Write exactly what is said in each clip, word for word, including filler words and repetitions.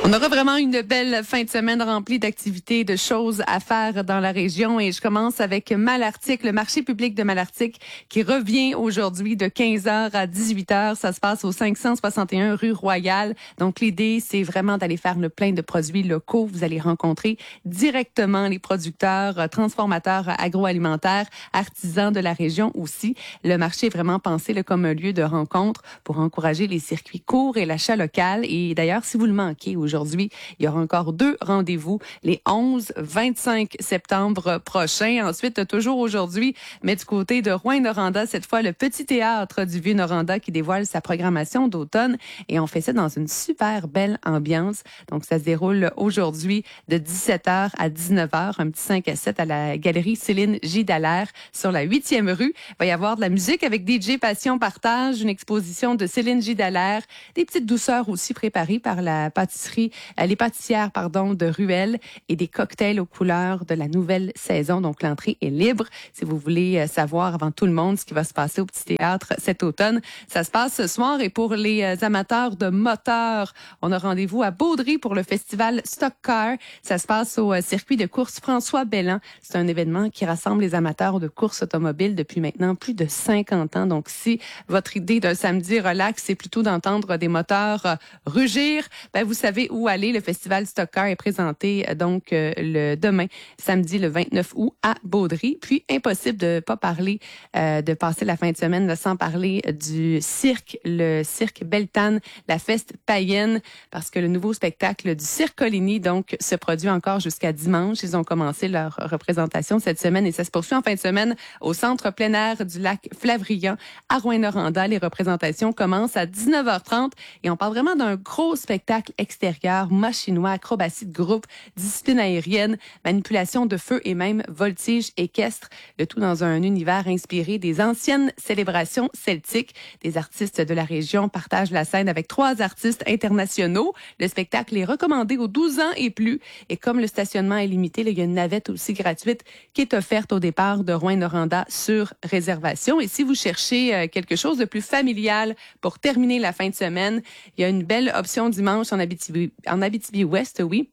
On aura vraiment une belle fin de semaine remplie d'activités, de choses à faire dans la région. Et je commence avec Malartic, le marché public de Malartic qui revient aujourd'hui de quinze heures à dix-huit heures. Ça se passe au cinq cent soixante et un rue Royale. Donc, l'idée, c'est vraiment d'aller faire le plein de produits locaux. Vous allez rencontrer directement les producteurs, transformateurs agroalimentaires, artisans de la région aussi. Le marché est vraiment pensé là, comme un lieu de rencontre pour encourager les circuits courts et l'achat local. Et d'ailleurs, si vous le manquez aujourd'hui, Aujourd'hui, il y aura encore deux rendez-vous, les onze et vingt-cinq septembre prochains. Ensuite, toujours aujourd'hui, mais du côté de Rouyn-Noranda, cette fois, le Petit Théâtre du Vieux-Noranda qui dévoile sa programmation d'automne. Et on fait ça dans une super belle ambiance. Donc, ça se déroule aujourd'hui de dix-sept heures à dix-neuf heures, un petit cinq à sept à la galerie Céline J. Dallaire sur la huitième rue. Il va y avoir de la musique avec D J Passion Partage, une exposition de Céline J. Dallaire, des petites douceurs aussi préparées par la pâtisserie les pâtissières pardon de Ruelle et des cocktails aux couleurs de la nouvelle saison. Donc, l'entrée est libre. Si vous voulez savoir avant tout le monde ce qui va se passer au Petit Théâtre cet automne, ça se passe ce soir. Et pour les amateurs de moteurs, on a rendez-vous à Baudry pour le festival Stock Car. Ça se passe au circuit de course François Bellan. C'est un événement qui rassemble les amateurs de course automobile depuis maintenant plus de cinquante ans. Donc, si votre idée d'un samedi relax, c'est plutôt d'entendre des moteurs rugir, ben vous savez où aller. Le festival Stock Car est présenté donc euh, le demain, samedi le vingt-neuf août à Baudry. Puis impossible de pas parler, euh, de passer la fin de semaine là, sans parler du cirque, le cirque Beltane, la fête païenne, parce que le nouveau spectacle du Cirque Coligny donc se produit encore jusqu'à dimanche. Ils ont commencé leur représentation cette semaine et ça se poursuit en fin de semaine au centre plein air du lac Flavrian à Rouyn-Noranda. Les représentations commencent à dix-neuf heures trente et on parle vraiment d'un gros spectacle extérieur, mât chinois, acrobatie de groupe, discipline aérienne, manipulation de feu et même voltige équestre. Le tout dans un univers inspiré des anciennes célébrations celtiques. Des artistes de la région partagent la scène avec trois artistes internationaux. Le spectacle est recommandé aux douze ans et plus. Et comme le stationnement est limité, là, il y a une navette aussi gratuite qui est offerte au départ de Rouyn-Noranda sur réservation. Et si vous cherchez quelque chose de plus familial pour terminer la fin de semaine, il y a une belle option dimanche en Abitibi. En Abitibi-Ouest, oui,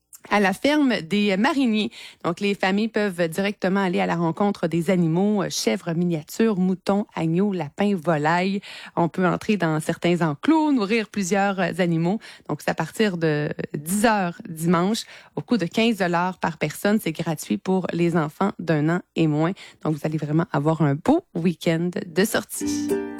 à la ferme des mariniers. Donc, les familles peuvent directement aller à la rencontre des animaux, chèvres miniatures, moutons, agneaux, lapins, volailles. On peut entrer dans certains enclos, nourrir plusieurs animaux. Donc, c'est à partir de dix heures dimanche, au coût de quinze dollars par personne. C'est gratuit pour les enfants d'un an et moins. Donc, vous allez vraiment avoir un beau week-end de sortie.